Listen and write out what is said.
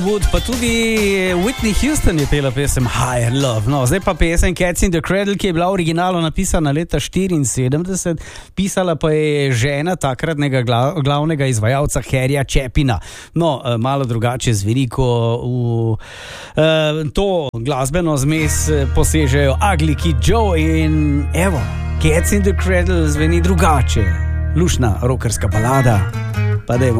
Wood, pa tudi Whitney Houston je pela pesem Higher Love. No, zdaj pa pesem Cats in the Cradle, ki je bila originalno napisana leta 1974, pisala pa je žena takratnega glavnega izvajalca Harryja Chapina. No, malo drugače zveni, ko v to glasbeno zmes posežejo Ugly Kid Joe in evo, Cats in the Cradle zveni drugače. Lušna rockerska balada, pa dajmo